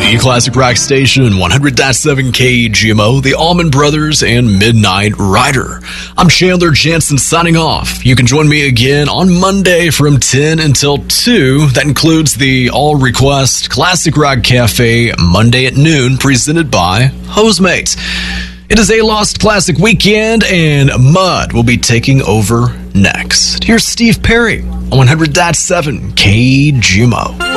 The Classic Rock Station, 100.7 KGMO, the Allman Brothers, and Midnight Rider. I'm Chandler Jansen signing off. You can join me again on Monday from 10 until 2. That includes the All Request Classic Rock Cafe Monday at noon, presented by Hosemates. It is a Lost Classic weekend, and Mud will be taking over next. Here's Steve Perry on 100.7 KGMO.